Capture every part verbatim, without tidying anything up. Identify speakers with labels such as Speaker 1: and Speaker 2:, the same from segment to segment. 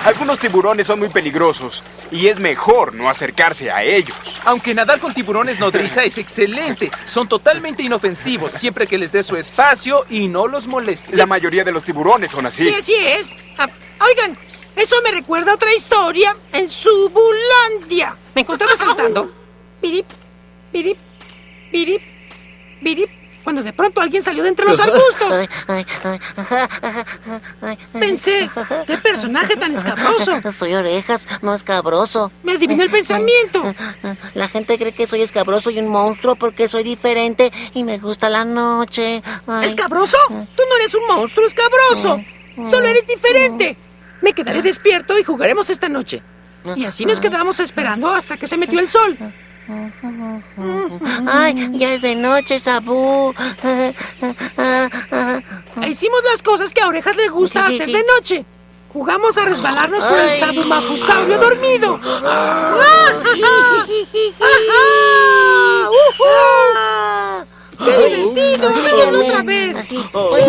Speaker 1: Algunos tiburones son muy peligrosos y es mejor no acercarse a ellos.
Speaker 2: Aunque nadar con tiburones nodriza es excelente. Son totalmente inofensivos siempre que les des su espacio y no los molestes.
Speaker 1: La mayoría de los tiburones son así.
Speaker 3: Sí, así es. Ah, oigan, eso me recuerda a otra historia en Subulandia. Me encontraba saltando. Pirip, pirip, pirip, pirip. Cuando de pronto alguien salió de entre los arbustos. Pensé, qué personaje tan escabroso.
Speaker 4: Soy Orejas, no escabroso.
Speaker 3: Me adivinó el pensamiento.
Speaker 4: La gente cree que soy escabroso y un monstruo porque soy diferente y me gusta la noche. Ay.
Speaker 3: ¿Escabroso? Tú no eres un monstruo escabroso. Solo eres diferente. Me quedaré despierto y jugaremos esta noche. Y así nos quedamos esperando hasta que se metió el sol.
Speaker 4: Ay, ya es de noche, Sabú.
Speaker 3: E hicimos las cosas que a Orejas le gusta
Speaker 4: Sí, sí,
Speaker 3: hacer
Speaker 4: sí.
Speaker 3: de noche. Jugamos a resbalarnos por el
Speaker 4: Ay.
Speaker 3: sabumajusaurio dormido. ¡Qué divertido! ¡Háganlo otra vez!
Speaker 4: Así.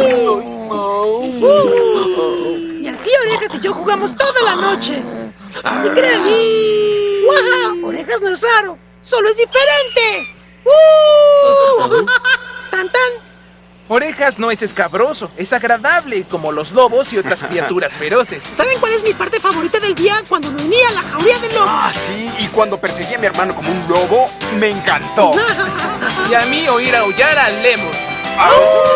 Speaker 3: Y así Orejas y yo jugamos toda la noche. Y créanme, ¡guau! Orejas no es raro, solo es diferente. ¡Uh! ¡Tan, tan!
Speaker 2: Orejas no es escabroso, es agradable, como los lobos y otras criaturas feroces.
Speaker 3: ¿Saben cuál es mi parte favorita del día? Cuando me uní a la jauría del lobo.
Speaker 1: Ah, sí, y cuando perseguí a mi hermano como un lobo, me encantó.
Speaker 2: Y a mí oír aullar al lemur.
Speaker 1: ¡Au!